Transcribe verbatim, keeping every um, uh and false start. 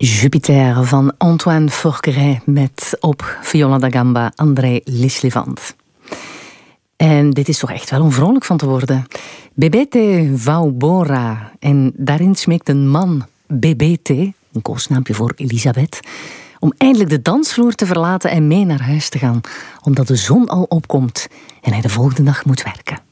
Jupiter van Antoine Forqueray met op viola da gamba André Lislevant. En dit is toch echt wel om vrolijk van te worden. Bebete Vaubora. En daarin smeekt een man Bebete, een koosnaampje voor Elisabeth, om eindelijk de dansvloer te verlaten en mee naar huis te gaan, omdat de zon al opkomt en hij de volgende dag moet werken.